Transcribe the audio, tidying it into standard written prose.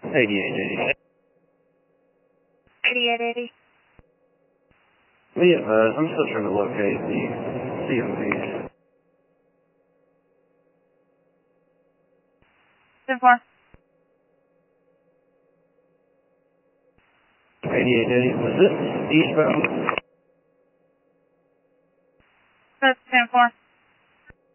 8880. 8880. Yeah, I'm still trying to locate the COV. 10-4. 8880, was it eastbound? That's 10-4.